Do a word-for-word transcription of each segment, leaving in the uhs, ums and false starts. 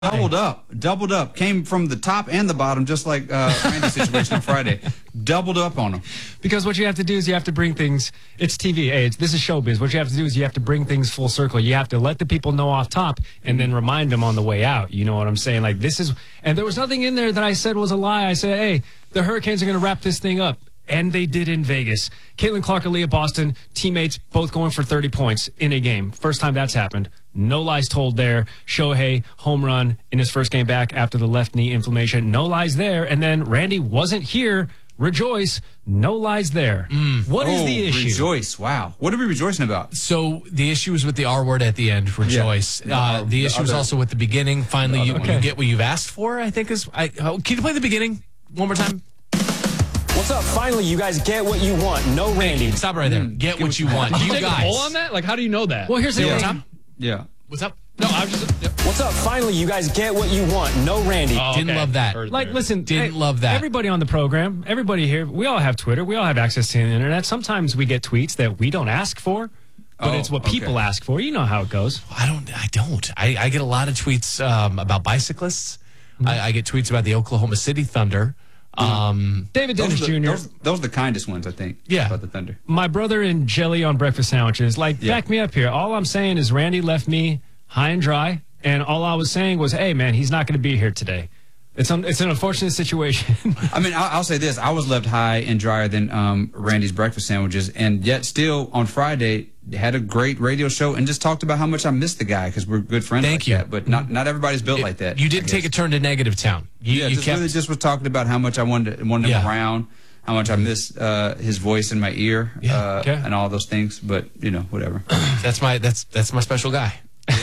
Doubled up, doubled up, came from the top and the bottom, just like uh, Randy's situation on Friday. Doubled up on them. Because what you have to do is you have to bring things, it's T V, hey, it's, this is showbiz. What you have to do is you have to bring things full circle. You have to let the people know off top and then remind them on the way out. You know what I'm saying? Like this is, and there was nothing in there that I said was a lie. I said, hey, the Hurricanes are going to wrap this thing up. And they did in Vegas. Caitlin Clark, Aaliyah Boston, teammates both going for thirty points in a game. First time that's happened. No lies told there. Shohei, home run in his first game back after the left knee inflammation. No lies there. And then Randy wasn't here. Rejoice. No lies there. Mm. What oh, is the issue? Rejoice. Wow. What are we rejoicing about? So the issue is with the R word at the end. Rejoice. Yeah. Uh, the, the issue is also with the beginning. Finally, the you, okay. you get what you've asked for, I think is. I, oh, can you play the beginning one more time? What's up? Finally, you guys get what you want. No Randy. Stop right there. Get what you want. Did you, you take guys. a poll on that? Like, how do you know that? Well, here's the yeah. thing. Yeah. What's up? No, I was just. Yep. What's up? Finally, you guys get what you want. No Randy. Oh, okay. Didn't love that. Like, listen. Didn't hey, love that. Everybody on the program, everybody here, we all have Twitter. We all have access to the internet. Sometimes we get tweets that we don't ask for, but oh, it's what okay. people ask for. You know how it goes. I don't. I don't. I, I get a lot of tweets um, about bicyclists. Mm-hmm. I, I get tweets about the Oklahoma City Thunder. Um, David Dennis those the, Junior Those, those are the kindest ones, I think. Yeah. About the Thunder. My brother and jelly on breakfast sandwiches. Like, yeah. back me up here. All I'm saying is Randy left me high and dry, and all I was saying was, hey, man, he's not going to be here today. It's un it's an unfortunate situation. I mean, I'll, I'll say this. I was left high and drier than um, Randy's breakfast sandwiches, and yet still on Friday had a great radio show and just talked about how much I missed the guy because we're good friends Thank like you. that. But not, not everybody's built it, like that. You did take a turn to negative town. You, yeah, you just kept... really just was talking about how much I wanted, to, wanted yeah. him around, how much I miss uh, his voice in my ear, yeah. uh, okay. and all those things. But, you know, whatever. that's my that's that's my special guy.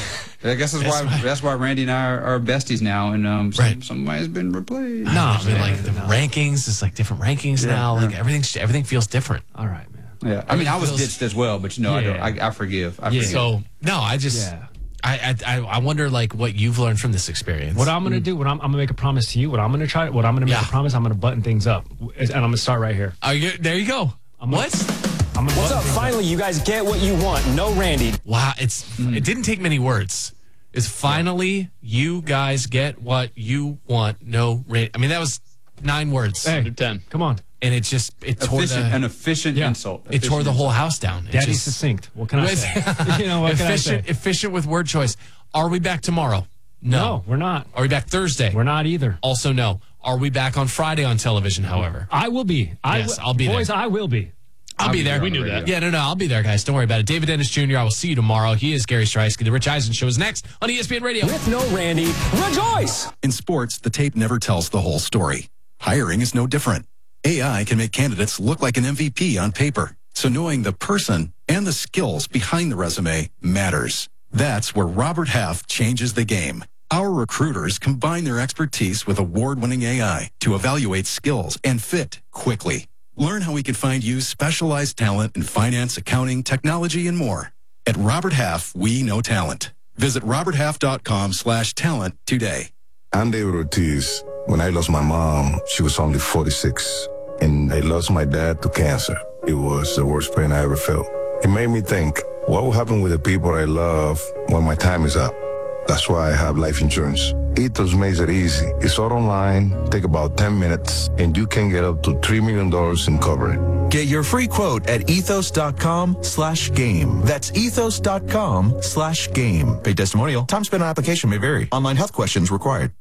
I guess that's, that's why my... that's why Randy and I are, are besties now, and um, some, right. somebody's been replaced. No, I mean like the no. rankings. It's like different rankings yeah, now. Yeah. Like everything, everything feels different. All right, man. Yeah, I mean, I was ditched as well, but you know, yeah. I don't. I, I forgive. I yeah. forgive. So no, I just. Yeah. I, I I wonder like what you've learned from this experience. What I'm gonna mm. do? What I'm, I'm gonna make a promise to you. What I'm gonna try. What I'm gonna make yeah. a promise. I'm gonna button things up, and I'm gonna start right here. Oh, you, there you go. I'm what? I'm gonna What's up? Finally, up. you guys get what you want. No Randy. Wow, it's mm. it didn't take many words. Is finally you guys get what you want. No Randy. I mean that was nine words. Hey, ten. Come on. And it just it tore efficient, the, an efficient yeah. insult. It efficient tore the whole insult. house down. It Daddy just, succinct. What can I say? you know what efficient, can I say? Efficient with word choice. Are we back tomorrow? No. no, we're not. Are we back Thursday? We're not either. Also, no. Are we back on Friday on television? However, I will be. I yes, I'll be boys, there. I will be. I'll, I'll be, be there. there We knew the that. Yeah, no, no. I'll be there, guys. Don't worry about it. David Dennis Junior I will see you tomorrow. He is Gary Streisky. The Rich Eisen Show is next on E S P N Radio. With no Randy, rejoice! In sports, the tape never tells the whole story. Hiring is no different. A I can make candidates look like an M V P on paper. So knowing the person and the skills behind the resume matters. That's where Robert Half changes the game. Our recruiters combine their expertise with award-winning A I to evaluate skills and fit quickly. Learn how we can find you specialized talent in finance, accounting, technology, and more. At Robert Half, we know talent. Visit roberthalf.com slash talent today. I'm David Ortiz. When I lost my mom, she was only forty-six, and I lost my dad to cancer. It was the worst pain I ever felt. It made me think, what will happen with the people I love when my time is up? That's why I have life insurance. Ethos makes it easy. It's all online, take about ten minutes, and you can get up to three million dollars in coverage. Get your free quote at ethos.com slash game. That's ethos.com slash game. Paid testimonial. Time spent on application may vary. Online health questions required.